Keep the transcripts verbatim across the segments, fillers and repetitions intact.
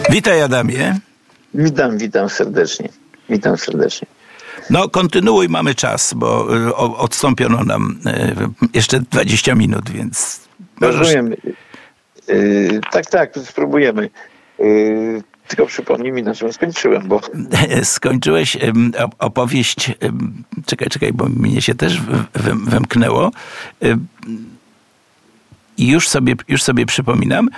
Witaj, Adamie. Witam, witam serdecznie. Witam serdecznie. No, kontynuuj, mamy czas, bo odstąpiono nam jeszcze dwadzieścia minut, więc... Rozumiem. Yy, tak, tak, spróbujemy. Yy, tylko przypomnij mi, na czym skończyłem, bo... Skończyłeś opowieść... Czekaj, czekaj, bo mnie się też wymknęło. I już sobie, już sobie przypominam.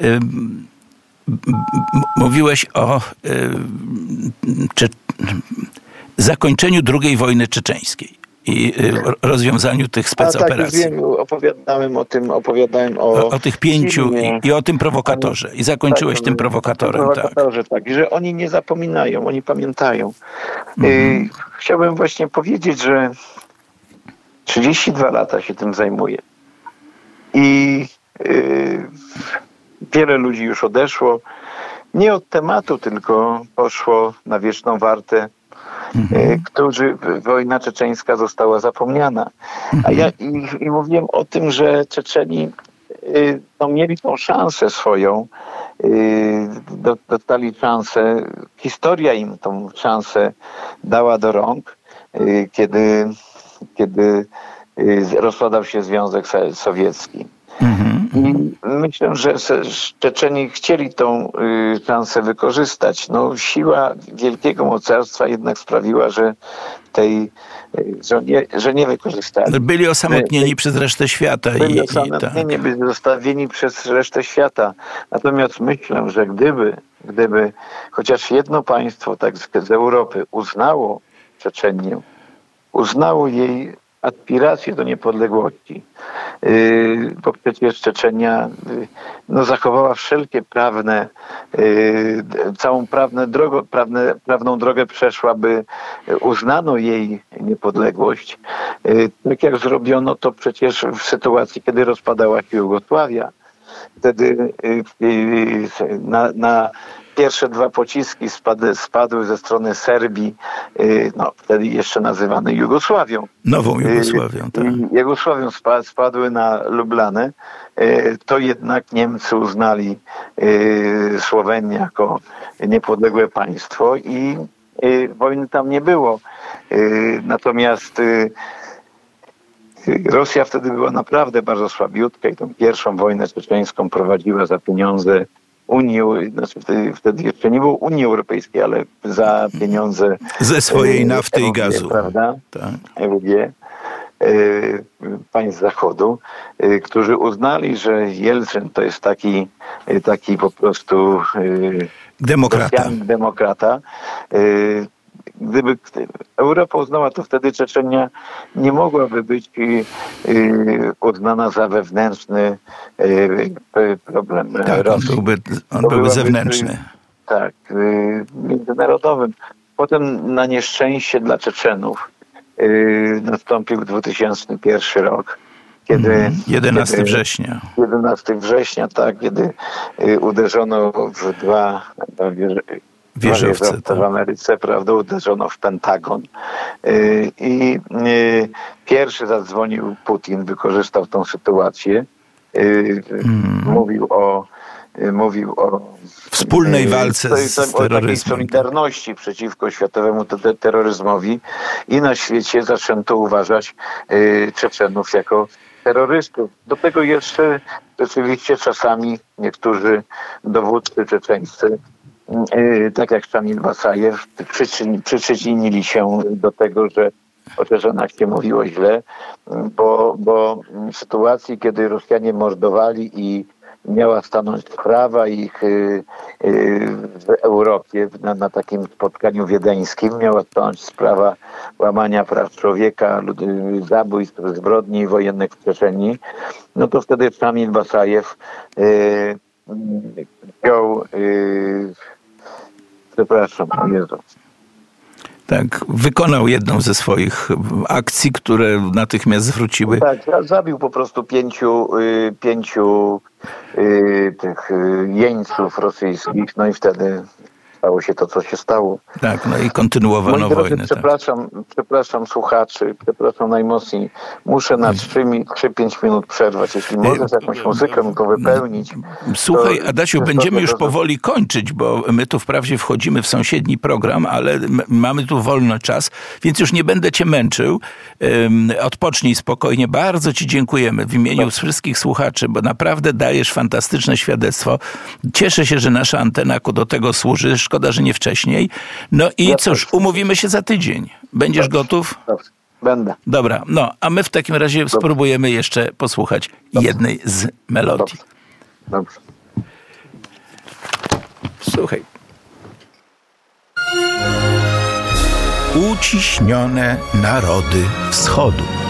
Mówiłeś o cze... zakończeniu drugiej wojny czeczeńskiej i rozwiązaniu tych specoperacji. A tak, wiem, opowiadałem o tym, opowiadałem o... O, o tych pięciu i, i o tym prowokatorze. I zakończyłeś tak, tym prowokatorem. Prowokatorze, tak. tak. I że oni nie zapominają, oni pamiętają. Mhm. Y, chciałbym właśnie powiedzieć, że trzydzieści dwa lata się tym zajmuję. I y, wiele ludzi już odeszło. Nie od tematu, tylko poszło na wieczną wartę, mhm. którzy wojna czeczeńska została zapomniana. Mhm. A ja i, i mówiłem o tym, że Czeczeni no, mieli tą szansę swoją, dostali szansę, historia im tą szansę dała do rąk, kiedy, kiedy rozpadał się Związek Sowiecki. Mhm. I myślę, że Czeczeni chcieli tą y, szansę wykorzystać. No, siła wielkiego mocarstwa jednak sprawiła, że tej, y, że, nie, że nie wykorzystali. Byli osamotnieni by, przez resztę świata. Byli i, osamotnieni, i tak. byli zostawieni przez resztę świata. Natomiast myślę, że gdyby, gdyby chociaż jedno państwo tak z, z Europy uznało Czeczenię, uznało jej aspiracje do niepodległości, yy, bo przecież Czeczenia yy, no, zachowała wszelkie prawne, yy, całą prawne drogo, prawne, prawną drogę przeszła, by uznano jej niepodległość. Yy, tak jak zrobiono to przecież w sytuacji, kiedy rozpadała się Jugosławia. Wtedy yy, yy, na, na pierwsze dwa pociski spadły, spadły ze strony Serbii, no wtedy jeszcze nazywanej Jugosławią. Nową Jugosławią, tak. Jugosławią spadły na Lublanę, to jednak Niemcy uznali Słowenię jako niepodległe państwo i wojny tam nie było. Natomiast Rosja wtedy była naprawdę bardzo słabiutka i tą pierwszą wojnę czeczeńską prowadziła za pieniądze Unii, znaczy wtedy, wtedy jeszcze nie było Unii Europejskiej, ale za pieniądze ze swojej nafty E W G, i gazu, prawda? Tak. E W G, państw Zachodu, którzy uznali, że Jelcyn to jest taki, taki po prostu demokrata. demokrata. Gdyby Europa uznała, to wtedy Czeczenia nie mogłaby być uznana za wewnętrzny problem tak, Rosji. On byłby, on byłby zewnętrzny. Tak, międzynarodowym. Potem na nieszczęście dla Czeczenów nastąpił dwa tysiące pierwszy rok. Kiedy, jedenastego kiedy, września. jedenastego września, tak, kiedy uderzono w dwa... Wieżowce, tak. W Ameryce, prawda, uderzono w Pentagon. Yy, I yy, pierwszy zadzwonił Putin, wykorzystał tą sytuację. Yy, mm. Mówił o yy, mówił o wspólnej walce yy, z o terroryzmem. takiej solidarności przeciwko światowemu te- terroryzmowi i na świecie zaczęto uważać yy, Czeczenów jako terrorystów. Do tego jeszcze rzeczywiście czasami niektórzy dowódcy czeczeńscy, tak jak Szamil Basajew, przyczyn, przyczynili się do tego, że o Czeczenach się mówiło źle, bo, bo w sytuacji, kiedy Rosjanie mordowali i miała stanąć sprawa ich w Europie, na, na takim spotkaniu wiedeńskim, miała stanąć sprawa łamania praw człowieka, zabójstw, zbrodni wojennych w Czeczenii, no to wtedy Szamil Basajew wziął Przepraszam, Jezu. Tak, wykonał jedną ze swoich akcji, które natychmiast zwróciły. Tak, zabił po prostu pięciu, y, pięciu y, tych y, jeńców rosyjskich, no i wtedy Stało się to, co się stało. Tak, no i kontynuowano Moi drodzy, wojnę. przepraszam, tak. przepraszam słuchaczy, przepraszam najmocniej. Muszę na trzy pięć minut przerwać. Jeśli możesz jakąś muzykę go wypełnić. Słuchaj, to Adasiu, będziemy już powoli kończyć, bo my tu wprawdzie wchodzimy w sąsiedni program, ale m- mamy tu wolny czas, więc już nie będę cię męczył. Um, odpocznij spokojnie. Bardzo ci dziękujemy w imieniu tak. wszystkich słuchaczy, bo naprawdę dajesz fantastyczne świadectwo. Cieszę się, że nasza antena do tego służy. Szkoda, że nie wcześniej. No i ja cóż, też. Umówimy się za tydzień. Będziesz Dobrze. gotów? Dobrze. Będę. Dobra, no, a my w takim razie Dobrze. spróbujemy jeszcze posłuchać Dobrze. jednej z melodii. Dobrze. Dobrze. Słuchaj. Uciśnione narody wschodu.